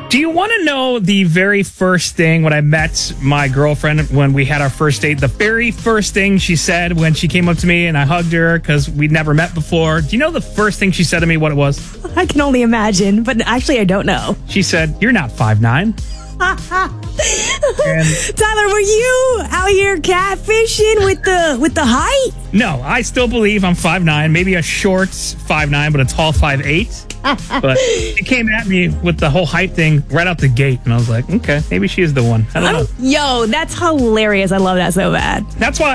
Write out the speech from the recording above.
Do you want to know the very first thing when I met my girlfriend when we had our first date? The very first thing she said when she came up to me and I hugged her because we'd never met before. Do you know the first thing she said to me what it was? I can only imagine, but actually I don't know. She said, "You're not 5'9". And Tyler, were you out here catfishing with the height? no, I still believe I'm 5'9", maybe a short 5'9", but a tall 5'8". But she came at me with the whole height thing right out the gate, and I was like, okay, maybe she is the one. I don't know. Yo, that's hilarious. I love that so bad. That's why